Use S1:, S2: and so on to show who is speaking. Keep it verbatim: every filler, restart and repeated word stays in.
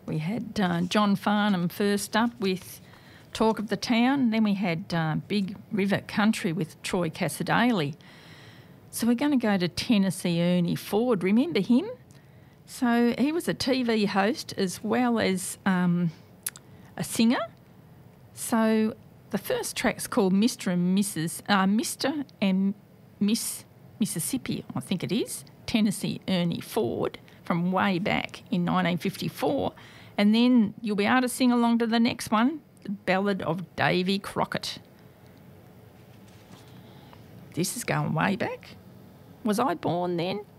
S1: We had uh, John Farnham first up with Talk of the Town. Then we had uh, Big River Country with Troy Cassadaly. So we're going to go to Tennessee Ernie Ford. Remember him? So he was a T V host as well as um, a singer. So the first track's called Mister and Missus Uh, Mister and Miss Mississippi, I think it is, Tennessee Ernie Ford, from way back in nineteen fifty-four. And then you'll be able to sing along to the next one, The Ballad of Davy Crockett. This is going way back. Was I born then?